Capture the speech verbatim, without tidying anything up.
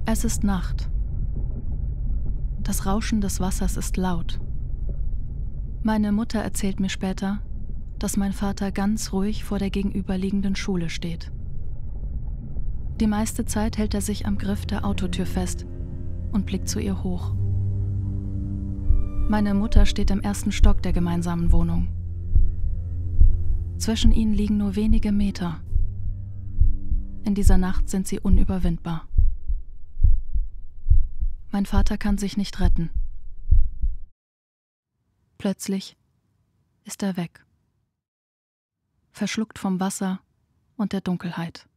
Es ist Nacht. Das Rauschen des Wassers ist laut. Meine Mutter erzählt mir später, dass mein Vater ganz ruhig vor der gegenüberliegenden Schule steht. Die meiste Zeit hält er sich am Griff der Autotür fest und blickt zu ihr hoch. Meine Mutter steht im ersten Stock der gemeinsamen Wohnung. Zwischen ihnen liegen nur wenige Meter. In dieser Nacht sind sie unüberwindbar. Mein Vater kann sich nicht retten. Plötzlich ist er weg. Verschluckt vom Wasser und der Dunkelheit.